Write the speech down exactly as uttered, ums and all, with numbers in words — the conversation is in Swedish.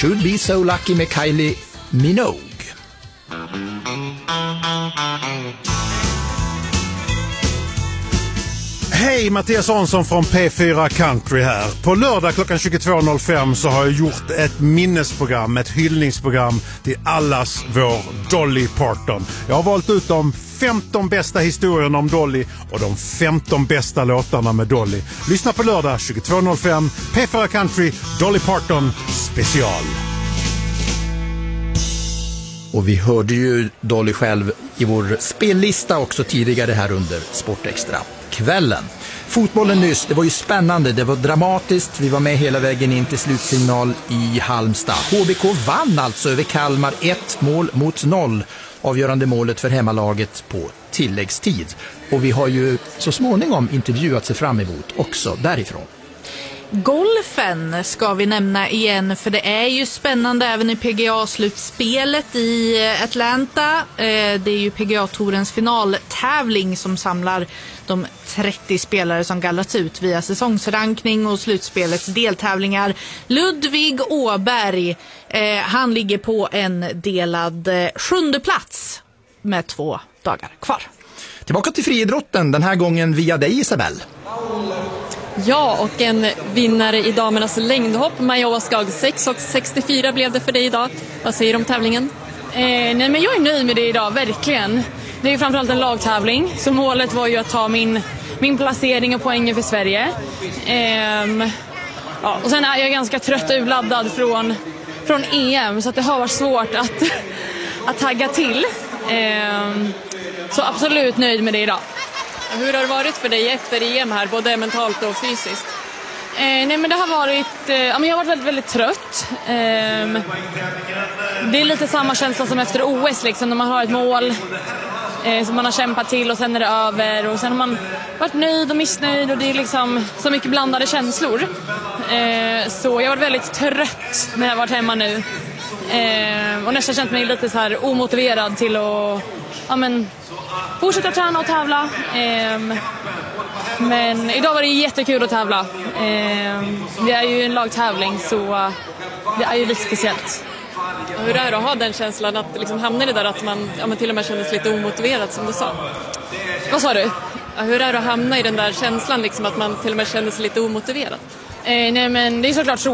Should Be So Lucky med Kylie Minogue. Hej, Mattias Hansson från P fyra Country här. På lördag klockan tjugotvå noll fem så har jag gjort ett minnesprogram, ett hyllningsprogram till allas vår Dolly Parton. Jag har valt ut de femton bästa historierna om Dolly och de femton bästa låtarna med Dolly. Lyssna på lördag tjugotvå noll fem, P fyra Country, Dolly Parton special. Och vi hörde ju Dolly själv i vår spellista också tidigare här under Sportextra kvällen. Fotbollen nyss, det var ju spännande, det var dramatiskt. Vi var med hela vägen in till slutsignal i Halmstad. H B K vann alltså över Kalmar ett mål mot noll. Avgörande målet för hemmalaget på tilläggstid. Och vi har ju så småningom intervjuat sig fram emot också därifrån. Golfen ska vi nämna igen, för det är ju spännande även i P G A-slutspelet i Atlanta. Det är ju P G A-tourens finaltävling som samlar de trettio spelare som gallrats ut via säsongsrankning och slutspelets deltävlingar. Ludvig Åberg, han ligger på en delad sjunde plats med två dagar kvar. Tillbaka till friidrotten, den här gången via dig, Isabel. Ja, och en vinnare i damernas längdhopp, Maja Skag, sex och sextiofyra blev det för dig idag. Vad säger du om tävlingen? Eh, nej, men jag är nöjd med det idag, verkligen. Det är ju framförallt en lagtävling, så målet var ju att ta min, min placering och poängen för Sverige. Eh, ja, och sen är jag ganska trött och urladdad från, från E M, så att det har varit svårt att, att tagga till. Eh, så absolut nöjd med det idag. Hur har det varit för dig efter E M här, både mentalt och fysiskt? Eh, nej men det har varit, eh, ja, men jag har varit väldigt, väldigt trött. Eh, det är lite samma känsla som efter O S liksom, när man har ett mål eh, som man har kämpat till och sen är det över. Och sen har man varit nöjd och missnöjd och det är liksom så mycket blandade känslor. Eh, så jag har varit väldigt trött när jag har varit hemma nu. Eh, och nästan känt mig lite så här omotiverad till att ja, men, fortsätta träna och tävla. Eh, men idag var det jättekul att tävla. Eh, det är ju en lagtävling, så det är ju lite speciellt. Och hur är det att ha den känslan att liksom hamna i där att man ja, men till och med kändes lite omotiverad, som du sa? Vad sa du? Ja, hur är det att hamna i den där känslan liksom, att man till och med kändes lite omotiverad? Eh, nej men det är såklart så